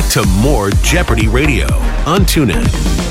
back to more Jeopardy Radio on TuneIn.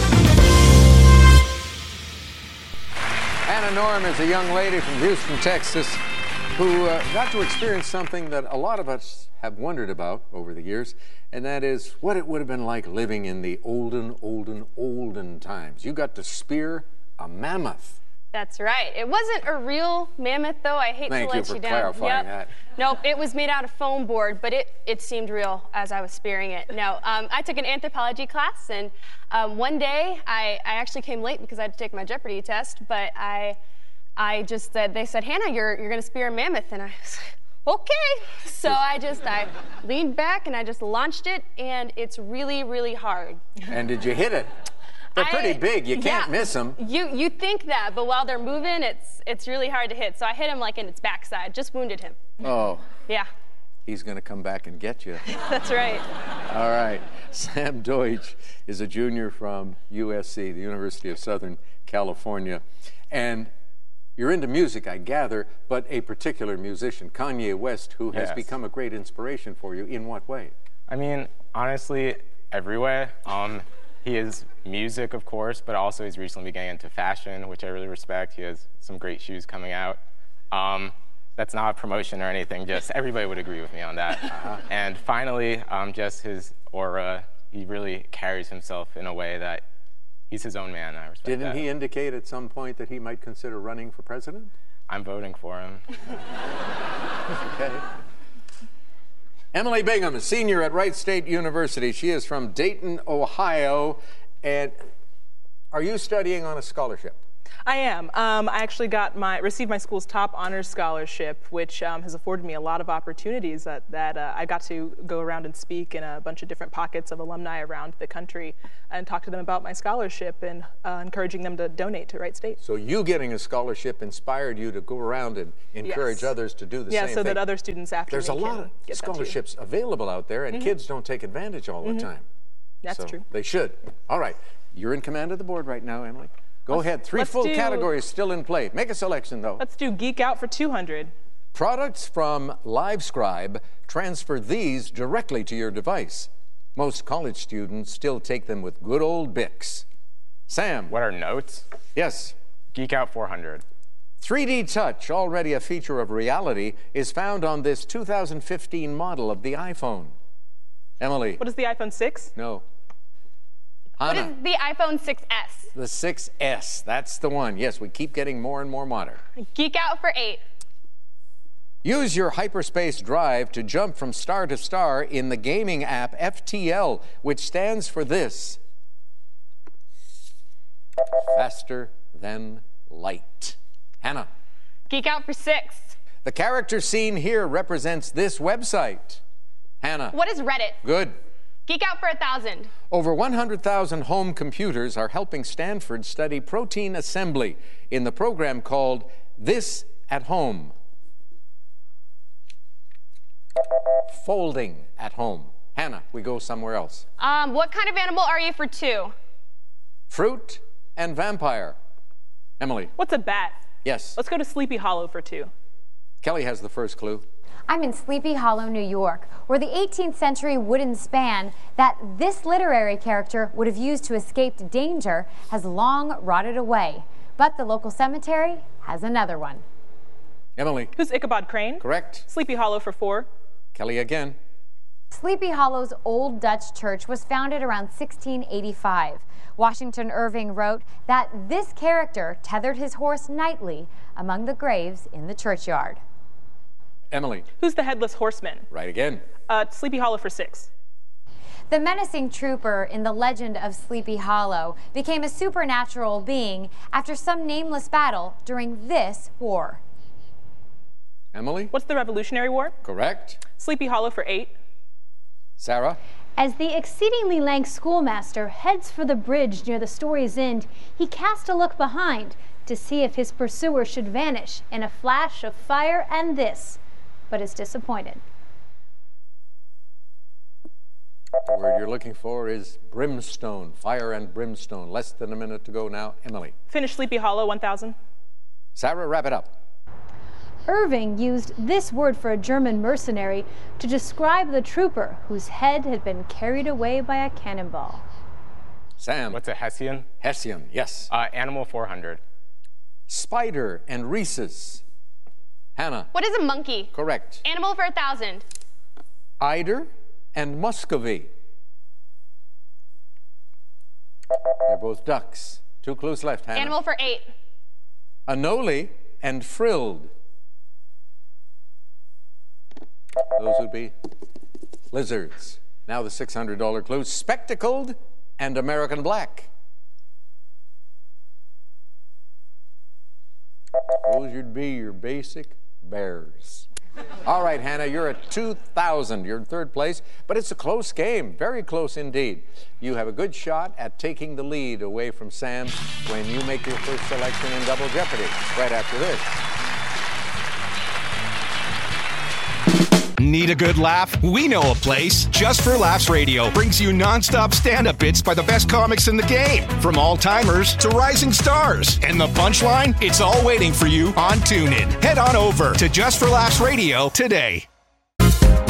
Hannah Norm is a young lady from Houston, Texas, who got to experience something that a lot of us have wondered about over the years, and that is what it would have been like living in the olden times. You got to spear a mammoth. That's right. It wasn't a real mammoth, though. I hate to let you down. Thank you for clarifying that. Nope, it was made out of foam board, but it seemed real as I was spearing it. No, I took an anthropology class, and one day I actually came late because I had to take my Jeopardy test, but I just said, they said, Hannah, you're going to spear a mammoth, and I was like, okay. So I leaned back and I just launched it, and it's really, really hard. And did you hit it? They're pretty big. You can't miss them. You think that, but while they're moving, it's really hard to hit. So I hit him like in its backside, just wounded him. Oh. Yeah. He's going to come back and get you. That's right. All right. Sam Deutsch is a junior from USC, the University of Southern California. And you're into music, I gather, but a particular musician, Kanye West, who has become a great inspiration for you. In what way? I mean, honestly, every way. He is music, of course, but also he's recently been getting into fashion, which I really respect. He has some great shoes coming out. That's not a promotion or anything, just everybody would agree with me on that. And finally, just his aura, he really carries himself in a way that he's his own man. I respect that. Didn't he indicate at some point that he might consider running for president? I'm voting for him. Okay. Emily Bingham, a senior at Wright State University. She is from Dayton, Ohio. And are you studying on a scholarship? I am. I actually received my school's top honors scholarship, which has afforded me a lot of opportunities that I got to go around and speak in a bunch of different pockets of alumni around the country and talk to them about my scholarship and encouraging them to donate to Wright State. So you getting a scholarship inspired you to go around and encourage others to do the same thing? Yeah, so that other students after There's a lot of scholarships available out there, and kids don't take advantage all the time. That's true. They should. All right. You're in command of the board right now, Emily. Go ahead. Three full categories still in play. Make a selection, though. Let's do Geek Out for 200. Products from LiveScribe transfer these directly to your device. Most college students still take them with good old Bics. Sam. What are notes? Yes. Geek Out 400. 3D Touch, already a feature of reality, is found on this 2015 model of the iPhone. Emily. What is the iPhone 6? No. What is the iPhone 6S? The 6S. That's the one. Yes, we keep getting more and more modern. Geek Out for 8. Use your hyperspace drive to jump from star to star in the gaming app FTL, which stands for this. Faster than light. Hannah. Geek Out for 6. The character seen here represents this website. Hannah. What is Reddit? Good. Geek Out for 1,000. Over 100,000 home computers are helping Stanford study protein assembly in the program called This at Home. Folding at home. Hannah, we go somewhere else. What kind of animal are you for 2? Fruit and vampire. Emily. What's a bat? Yes. Let's go to Sleepy Hollow for 2. Kelly has the first clue. I'm in Sleepy Hollow, New York, where the 18th century wooden span that this literary character would have used to escape danger has long rotted away. But the local cemetery has another one. Emily. Who's Ichabod Crane? Correct. Sleepy Hollow for 4. Kelly again. Sleepy Hollow's Old Dutch Church was founded around 1685. Washington Irving wrote that this character tethered his horse nightly among the graves in the churchyard. Emily. Who's the Headless Horseman? Right again. Sleepy Hollow for 6. The menacing trooper in the legend of Sleepy Hollow became a supernatural being after some nameless battle during this war. Emily. What's the Revolutionary War? Correct. Sleepy Hollow for 8. Sarah. As the exceedingly lank schoolmaster heads for the bridge near the story's end, he casts a look behind to see if his pursuer should vanish in a flash of fire and this, but is disappointed. The word you're looking for is brimstone, fire and brimstone. Less than a minute to go now. Emily. Finish Sleepy Hollow 1,000. Sarah, wrap it up. Irving used this word for a German mercenary to describe the trooper whose head had been carried away by a cannonball. Sam. What's a Hessian? Hessian, yes. Animal 400. Spider and Rhesus. Hannah. What is a monkey? Correct. Animal for 1,000. Eider and Muscovy. They're both ducks. 2 clues left, Hannah. Animal for 8. Anole and frilled. Those would be lizards. Now the $600 clue. Spectacled and American black. Those would be your basic bears. All right, Hannah, you're at 2,000. You're in third place, but it's a close game, very close indeed. You have a good shot at taking the lead away from Sam when you make your first selection in Double Jeopardy, right after this. Need a good laugh? We know a place. Just for Laughs Radio brings you non-stop stand-up bits by the best comics in the game, from all-timers to rising stars. And the punchline? It's all waiting for you on TuneIn. Head on over to Just for Laughs Radio today.